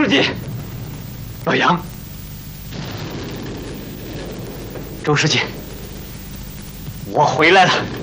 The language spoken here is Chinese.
记，老杨，周书记，我回来了。